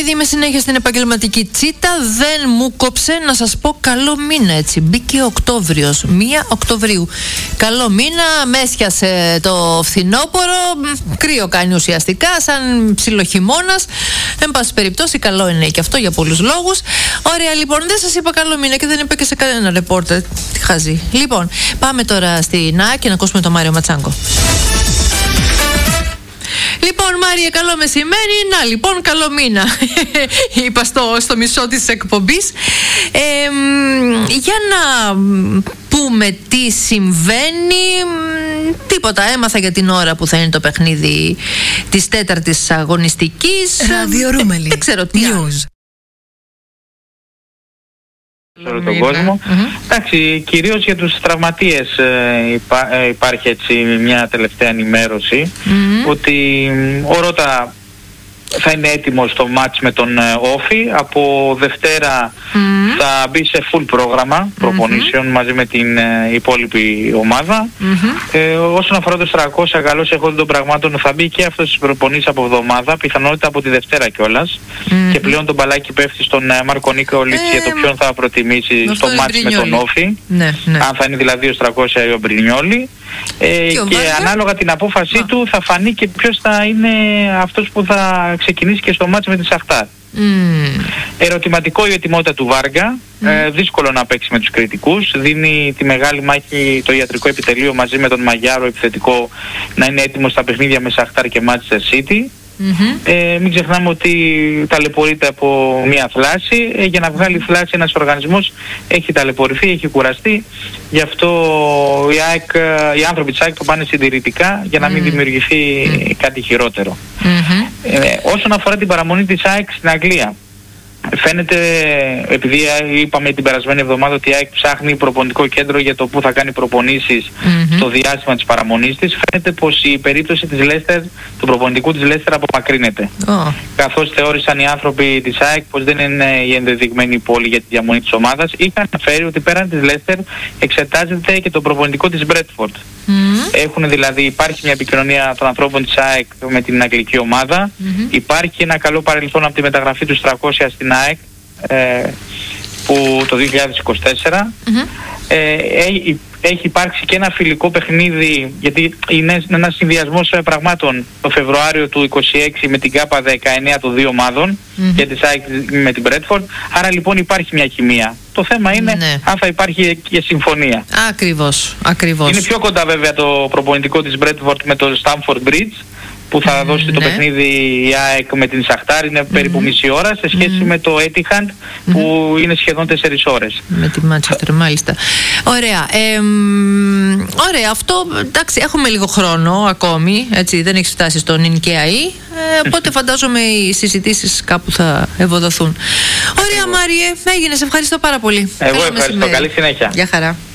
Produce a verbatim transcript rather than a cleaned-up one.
επειδή είμαι συνέχεια στην επαγγελματική τσίτα, δεν μου κόψε να σας πω καλό μήνα, έτσι. Μπήκε Οκτώβριος, μία Οκτωβρίου. Καλό μήνα, με έσιασε το φθινόπωρο, κρύο κάνει ουσιαστικά, σαν ψιλοχειμώνας. Εν πάση περιπτώσει, καλό είναι και αυτό για πολλούς λόγους. Ωραία, λοιπόν, δεν σας είπα καλό μήνα και δεν είπα και σε κανένα ρεπόρτερ. Τι χαζή. Λοιπόν, πάμε τώρα στην ΑΕΚ και να ακούσουμε τον Μάριο Ματσάγκο. Λοιπόν, Μάρια, καλό μεσημέρι. Να, λοιπόν, καλό μήνα. Είπα στο, στο μισό της εκπομπής. Ε, για να πούμε τι συμβαίνει. Τίποτα. Έμαθα για την ώρα που θα είναι το παιχνίδι της τέταρτης αγωνιστικής. Ραδιορούμελη. Δεν ξέρω τι άλλο. Σε όλο τον κόσμο. Mm-hmm. Εντάξει, κυρίως για τους τραυματίες ε, υπά, ε, υπάρχει έτσι μια τελευταία ενημέρωση mm-hmm. ότι ο Ρώτα θα είναι έτοιμος στο μάτς με τον ε, Όφη. Από Δευτέρα mm-hmm. θα μπει σε full πρόγραμμα προπονήσεων mm-hmm. μαζί με την ε, υπόλοιπη ομάδα. Mm-hmm. Ε, όσον αφορά τους τριακόσια, καλώς έχω των πραγμάτων, θα μπει και αυτός στις προπονήσεις από εβδομάδα, πιθανότητα από τη Δευτέρα κιόλας. Mm-hmm. Και πλέον τον μπαλάκι πέφτει στον ε, Μάρκο Νίκολιτς ε, για το ποιον θα προτιμήσει στο μάτς με τον Όφη. Ναι, ναι. Αν θα είναι δηλαδή ο τριακόσια ή ο Μπρινιόλι. Ε, και, και ανάλογα την απόφασή Α. του θα φανεί και ποιος θα είναι αυτός που θα ξεκινήσει και στο μάτς με τη Σαχτάρ. Mm. Ερωτηματικό η ετοιμότητα του Βάργα. Mm. Ε, δύσκολο να παίξει με τους κριτικούς. Δίνει τη μεγάλη μάχη το ιατρικό επιτελείο μαζί με τον Μαγιάρο επιθετικό να είναι έτοιμο στα παιχνίδια με Σαχτάρ και Manchester City. Mm-hmm. Ε, μην ξεχνάμε ότι ταλαιπωρείται από μια θλάση. Ε, για να βγάλει θλάση ένας οργανισμός έχει ταλαιπωρηθεί, έχει κουραστεί. Γι' αυτό οι, ΑΕΚ, οι άνθρωποι της ΑΕΚ το πάνε συντηρητικά για να μην mm-hmm. δημιουργηθεί mm-hmm. κάτι χειρότερο. Mm-hmm. Ε, όσον αφορά την παραμονή της ΑΕΚ στην Αγγλία, φαίνεται, επειδή είπαμε την περασμένη εβδομάδα ότι η ΑΕΚ ψάχνει προπονητικό κέντρο για το που θα κάνει προπονήσεις mm-hmm. στο διάστημα της παραμονής της, φαίνεται πως η περίπτωση της Λέστερ, του προπονητικού της Λέστερ απομακρύνεται. Oh. Καθώς θεώρησαν οι άνθρωποι της ΑΕΚ πως δεν είναι η ενδεδειγμένη πόλη για τη διαμονή της ομάδας, είχαν αναφέρει ότι πέραν της Λέστερ εξετάζεται και το προπονητικό της Μπρέτφορντ. Mm-hmm. Έχουν δηλαδή, υπάρχει μια επικοινωνία των ανθρώπων της ΑΕΚ με την αγγλική ομάδα. Mm-hmm. Υπάρχει ένα καλό παρελθόν από τη μεταγραφή του τριακόσια στην ΑΕΚ ε, που το δύο χιλιάδες είκοσι τέσσερα. Mm-hmm. ε, έχει, έχει υπάρξει και ένα φιλικό παιχνίδι, γιατί είναι ένας συνδυασμός πραγμάτων το Φεβρουάριο του είκοσι έξι με την ΚΑΠΑ δεκαεννιά των δύο ομάδων mm-hmm. και της ΑΕΚ με την Μπρέτφορντ. Άρα λοιπόν υπάρχει μια χημεία. Το θέμα είναι ναι. αν θα υπάρχει και συμφωνία. Ακριβώς, ακριβώς. Είναι πιο κοντά βέβαια το προπονητικό της Μπρέτφορντ με το Stamford Bridge που θα mm, δώσει ναι. το παιχνίδι η ΑΕΚ με την Σαχτάρ, είναι mm. περίπου μισή ώρα σε σχέση mm. με το Etihad mm. που είναι σχεδόν τέσσερις ώρες. Με τη Manchester, μάλιστα. Ωραία. Ε, ωραία, αυτό εντάξει, έχουμε λίγο χρόνο ακόμη, έτσι, δεν έχει φτάσει στον ΙΝΚΕΑΗ, ε, οπότε φαντάζομαι οι συζητήσεις κάπου θα ευοδοθούν. Ωραία, Μάριε, έγινε, σε ευχαριστώ πάρα πολύ. Εγώ ευχαριστώ, καλή συνέχεια. Γεια χαρά.